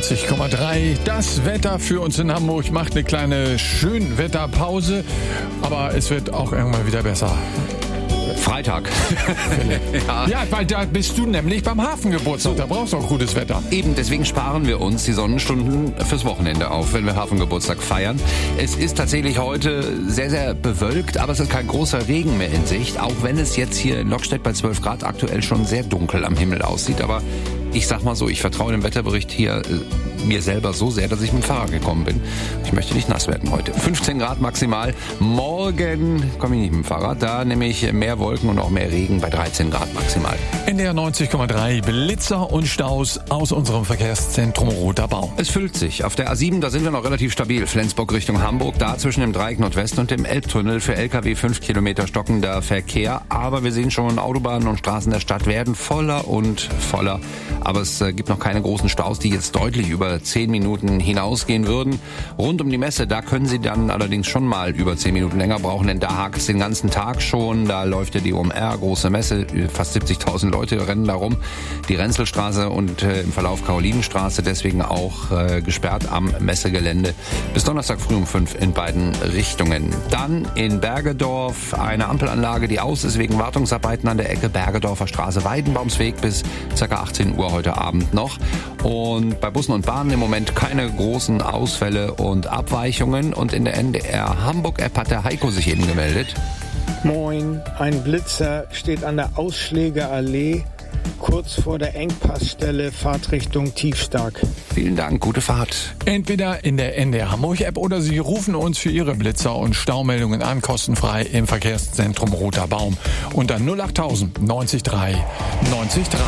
90,3. Das Wetter für uns in Hamburg macht eine kleine Schönwetterpause, aber es wird auch irgendwann wieder besser. Freitag. Ja, weil da bist du nämlich beim Hafengeburtstag. Da brauchst du auch gutes Wetter. Eben, deswegen sparen wir uns die Sonnenstunden fürs Wochenende auf, wenn wir Hafengeburtstag feiern. Es ist tatsächlich heute sehr, sehr bewölkt, aber es ist kein großer Regen mehr in Sicht. Auch wenn es jetzt hier in Lockstedt bei 12 Grad aktuell schon sehr dunkel am Himmel aussieht. Aber ich sag mal so, ich vertraue dem Wetterbericht hier mir selber so sehr, dass ich mit dem Fahrrad gekommen bin. Ich möchte nicht nass werden heute. 15 Grad maximal. Morgen komme ich nicht mit dem Fahrrad. Da nämlich mehr Wolken und auch mehr Regen bei 13 Grad maximal. NDR 90,3 Blitzer und Staus aus unserem Verkehrszentrum Roter Baum. Es füllt sich. Auf der A7, da sind wir noch relativ stabil. Flensburg Richtung Hamburg, da zwischen dem Dreieck Nordwest und dem Elbtunnel für LKW 5 Kilometer stockender Verkehr. Aber wir sehen schon, Autobahnen und Straßen der Stadt werden voller und voller. Aber es gibt noch keine großen Staus, die jetzt deutlich über 10 Minuten hinausgehen würden. Rund um die Messe, da können Sie dann allerdings schon mal über 10 Minuten länger brauchen, denn da hakt es den ganzen Tag schon. Da läuft ja die OMR, große Messe, fast 70.000 Leute rennen da rum. Die Renzelstraße und im Verlauf Karolinenstraße deswegen auch gesperrt am Messegelände. Bis Donnerstag früh um 5 in beiden Richtungen. Dann in Bergedorf eine Ampelanlage, die aus ist wegen Wartungsarbeiten an der Ecke Bergedorfer Straße, Weidenbaumsweg bis ca. 18 Uhr heute Abend noch. Und bei Bussen und Bahnen im Moment keine großen Ausfälle und Abweichungen. Und in der NDR Hamburg-App hat der Heiko sich eben gemeldet. Moin, ein Blitzer steht an der Ausschlägerallee, kurz vor der Engpassstelle, Fahrtrichtung Tiefstark. Vielen Dank, gute Fahrt. Entweder in der NDR Hamburg-App oder Sie rufen uns für Ihre Blitzer und Staumeldungen an, kostenfrei im Verkehrszentrum Roter Baum unter 08000 90 3 90 3.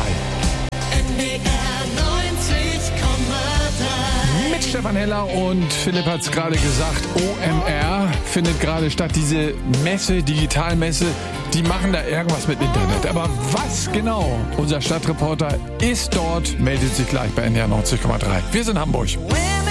Mit Stefan Heller und Philipp hat es gerade gesagt, OMR findet gerade statt, diese Messe, Digitalmesse, die machen da irgendwas mit Internet. Aber was genau? Unser Stadtreporter ist dort, meldet sich gleich bei NDR 90,3. Wir sind Hamburg.